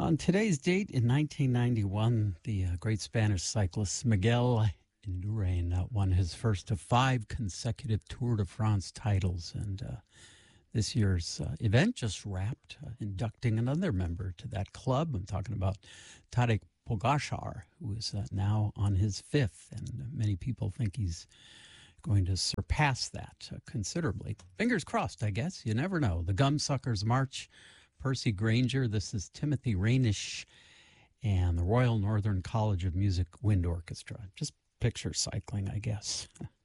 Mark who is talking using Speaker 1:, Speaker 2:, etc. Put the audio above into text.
Speaker 1: On today's date in 1991, the great Spanish cyclist Miguel Indurain won his first of 5 consecutive Tour de France titles. And this year's event just wrapped, inducting another member to that club. I'm talking about Tadej Pogacar, who is now on his 5th, and many people think he's going to surpass that considerably. Fingers crossed, I guess. You never know. The Gumsuckers March, Percy Granger. This is Timothy Rainish and the Royal Northern College of Music Wind Orchestra. Just picture cycling, I guess.